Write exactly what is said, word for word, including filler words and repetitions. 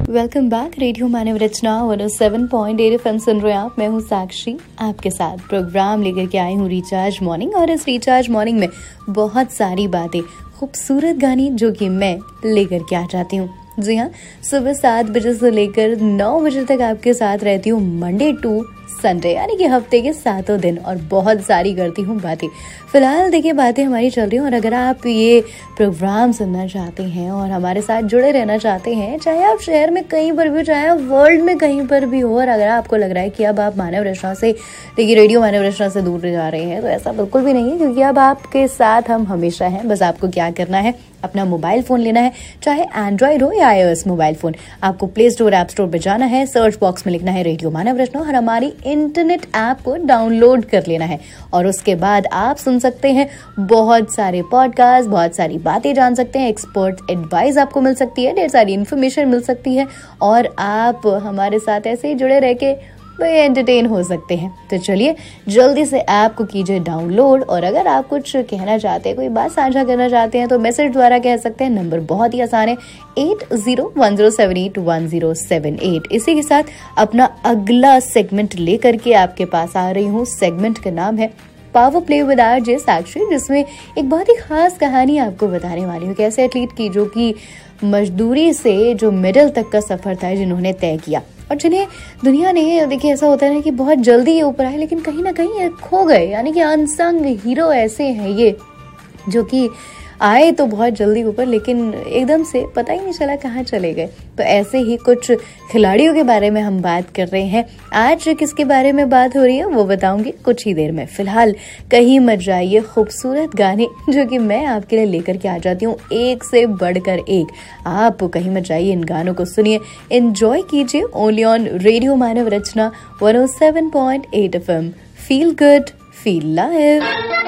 Welcome back. Radio मानव रचना one O seven point eight FM सुन रहे हैं आप। मैं हूँ साक्षी, आपके साथ प्रोग्राम लेकर के आई हूँ रिचार्ज मॉर्निंग। और इस रिचार्ज मॉर्निंग में बहुत सारी बातें, खूबसूरत गाने जो कि मैं लेकर के आ जाती हूँ। जी हाँ, सुबह सात बजे से लेकर नौ बजे तक आपके साथ रहती हूँ, मंडे टू संडे, यानी कि हफ्ते के सातों दिन, और बहुत सारी करती हूँ बातें। फिलहाल देखिए, बातें हमारी चल रही हैं, और अगर आप ये प्रोग्राम सुनना चाहते हैं और हमारे साथ जुड़े रहना चाहते हैं, चाहे आप शहर में कहीं पर भी हो, चाहे आप वर्ल्ड में कहीं पर भी हो, और अगर आपको लग रहा है कि अब आप मानव रचना से, देखिए रेडियो मानव रचना से दूर जा रहे हैं, तो ऐसा बिल्कुल भी नहीं है, क्योंकि अब आपके साथ हम हमेशा हैं। बस आपको क्या करना है, अपना मोबाइल फोन लेना है, चाहे एंड्रॉइड हो या आईओएस मोबाइल फोन। आपको प्ले स्टोर, ऐप स्टोर पे जाना है, सर्च बॉक्स में लिखना है रेडियो मानव रचना, और हमारी इंटरनेट ऐप को डाउनलोड कर लेना है। और उसके बाद आप सुन सकते हैं बहुत सारे पॉडकास्ट, बहुत सारी बातें जान सकते हैं, एक्सपर्ट एडवाइस आपको मिल सकती है, ढेर सारी इन्फॉर्मेशन मिल सकती है, और आप हमारे साथ ऐसे ही जुड़े रह के एंटरटेन हो सकते हैं। तो चलिए जल्दी से ऐप को कीजिए डाउनलोड। और अगर आप कुछ कहना चाहते हैं, कोई बात साझा करना चाहते हैं, तो मैसेज द्वारा कह सकते हैं। नंबर बहुत ही आसान है, eight zero one zero seven eight one zero seven eight. इसी के साथ अपना अगला सेगमेंट लेकर के आपके पास आ रही हूँ। सेगमेंट का नाम है पावर प्ले विद आरजे साक्षी, जिसमें एक बहुत ही खास कहानी आपको बताने वाली हूँ। कैसे एथलीट की जो कि मजदूरी से जो मेडल तक का सफर था जिन्होंने तय किया, और जिन्हें दुनिया ने, देखिए ऐसा होता है ना कि बहुत जल्दी ये ऊपर आए, लेकिन कहीं ना कहीं खो गए। यानी कि अनसंग हीरो ऐसे हैं ये, जो कि आए तो बहुत जल्दी ऊपर, लेकिन एकदम से पता ही नहीं चला कहाँ चले गए। तो ऐसे ही कुछ खिलाड़ियों के बारे में हम बात कर रहे हैं। आज किसके बारे में बात हो रही है वो बताऊंगी कुछ ही देर में। फिलहाल कहीं मत जाइए, खूबसूरत गाने जो कि मैं आपके लिए लेकर के आ जाती हूँ, एक से बढ़कर एक। आप कहीं मत जाइए, इन गानों को सुनिए, एंजॉय कीजिए, only on radio Manav Rachna one O seven point eight FM. Feel good, feel live.